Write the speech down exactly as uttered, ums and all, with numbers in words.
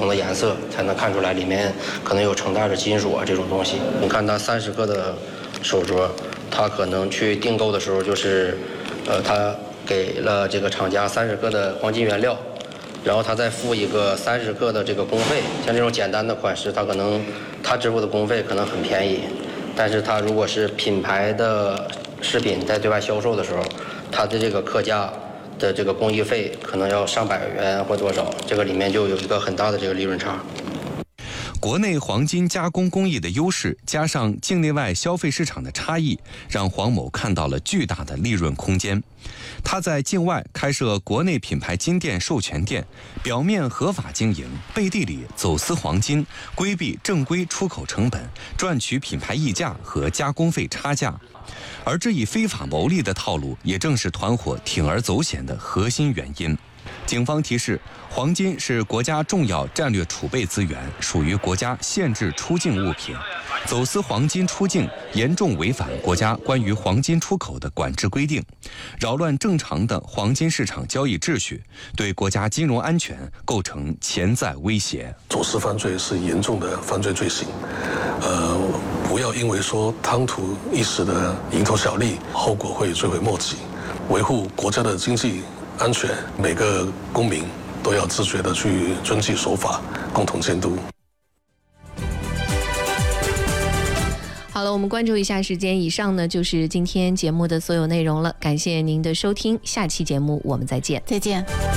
同的颜色，才能看出来里面可能有承带着金属啊这种东西。你看它三十克的手镯，它可能去订购的时候就是，呃，它给了这个厂家三十克的黄金原料，然后他再付一个三十克的这个工费。像这种简单的款式，它可能他支付的工费可能很便宜，但是它如果是品牌的饰品在对外销售的时候，它的这个客价的这个工艺费可能要上百元或多少，这个里面就有一个很大的这个利润差。 国内黄金加工工艺的优势，加上境内外消费市场的差异，让黄某看到了巨大的利润空间。他在境外开设国内品牌金店授权店，表面合法经营，背地里走私黄金，规避正规出口成本，赚取品牌溢价和加工费差价。而这一非法牟利的套路，也正是团伙铤而走险的核心原因。警方提示，黄金是国家重要战略储备资源，属于国家限制出境物品。走私黄金出境严重违反国家关于黄金出口的管制规定，扰乱正常的黄金市场交易秩序，对国家金融安全构成潜在威胁。 走私犯罪是严重的犯罪罪行，呃，不要因为说贪图一时的蝇头小利，后果会追悔莫及。维护国家的经济安全，每个公民都要自觉地去遵纪守法，共同监督。 好了，我们关注一下时间。以上呢就是今天节目的所有内容了，感谢您的收听，下期节目我们再见。 再见。